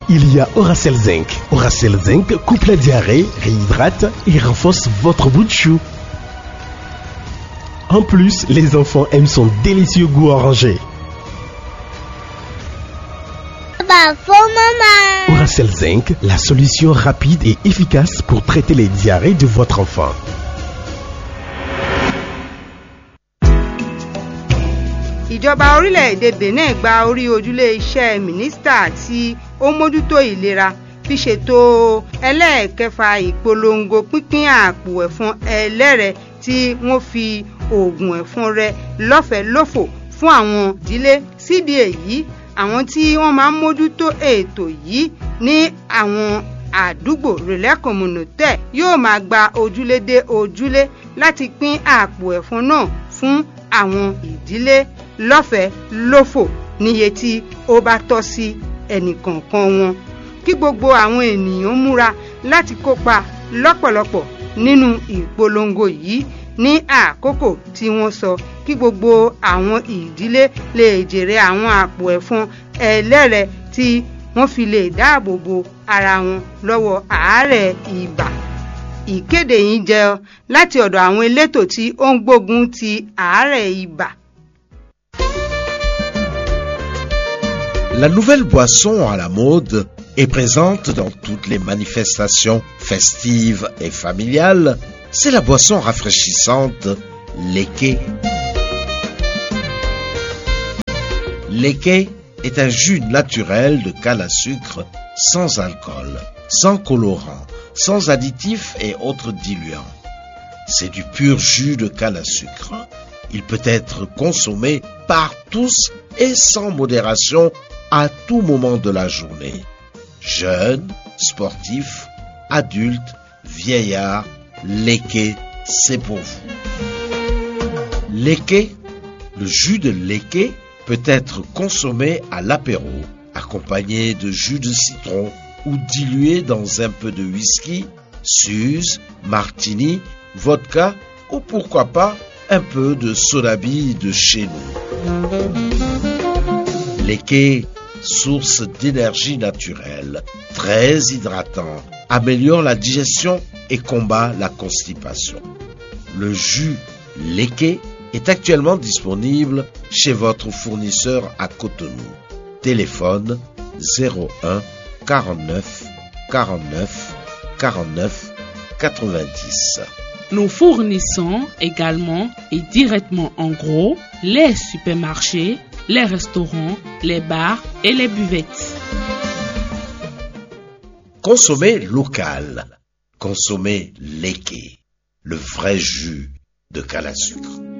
il y a Oracel Zinc. Oracel Zinc coupe la diarrhée, réhydrate et renforce votre bout de chou. En plus, les enfants aiment son délicieux goût orangé. Oracel Zinc, la solution rapide et efficace pour traiter les diarrhées de votre enfant. Ìjọba orílẹ̀-èdè Benin gba orí ojúlé iṣẹ́ mínísítà tí ó mójútó ìlera fi ṣètò ẹlẹ́ẹ̀kẹfà ìpolongo pínpín àpò ẹ̀fọn ẹlẹ́rẹ̀ tí wọ́n fi oògùn ẹ̀fọn rẹ̀ lọ́fẹ̀ẹ́ lófò fún àwọn ìdílé. Sídìí èyí, àwọn tí wọ́n máa ń mójútó ètò yìí ní àwọn àdúgbò relais communautaire yóò máa gba ojúlé dé ojúlé láti pín àpò ẹ̀fọn náà fún àwọn ìdílé lọ́fẹ̀ẹ́ lófò níye tí ó bá tọ́ sí ẹnìkọ̀ọ̀kan wọn. Kí gbogbo àwọn ènìyàn múra láti kópa lọ́pọ̀lọpọ̀ nínú ìpolongo yìí ní àkókò tí wọ́n sọ, kí gbogbo àwọn ìdílé lè jèrè àwọn àpò ẹ̀fọn ẹlẹ́rẹ̀ tí wọ́n fi lè dáàbò bo ara wọn lọ́wọ́ àárẹ̀ ibà. Ìkéde yìí jẹ́ láti ọ̀dọ̀ àwọn elétò tí ó ń gbógun ti àárẹ̀ ibà. La nouvelle boisson à la mode est présente dans toutes les manifestations festives et familiales. C'est la boisson rafraîchissante Leke. Leke est un jus naturel de canne à sucre sans alcool, sans colorant, sans additifs et autres diluants. C'est du pur jus de canne à sucre. Il peut être consommé par tous et sans modération à tout moment de la journée. Jeunes, sportifs, adultes, vieillards, Leke, c'est pour vous. Leke, le jus de Leke peut être consommé à l'apéro, accompagné de jus de citron ou dilué dans un peu de whisky, suze, martini, vodka ou pourquoi pas un peu de sodabi de chez nous. Leke, source d'énergie naturelle, très hydratant, améliore la digestion et combat la constipation. Le jus Leke est actuellement disponible chez votre fournisseur à Cotonou. Téléphone 01 49 49 49 90. Nous fournissons également et directement en gros les supermarchés, les restaurants, les bars et les buvettes. Consommez local. Consommez Leke, le vrai jus de canne à sucre.